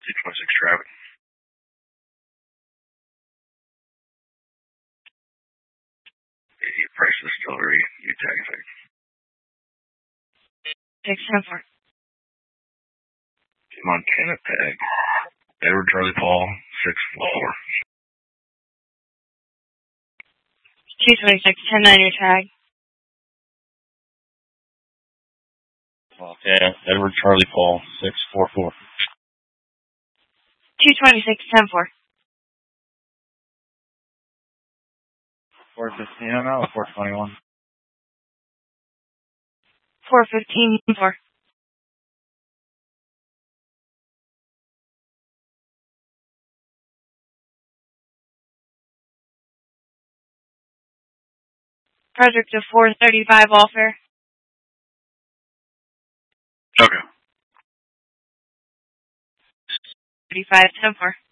226 traffic. Price Distillery, U-Tag effect. 674. Montana tag. Edward Charlie Paul, 644. 226, 10-9 your tag. Montana, Edward Charlie Paul, 644. 226, 10-4. 415 now or 421? 415, 4. Project of 435, all fair. Okay. 35, 10-4.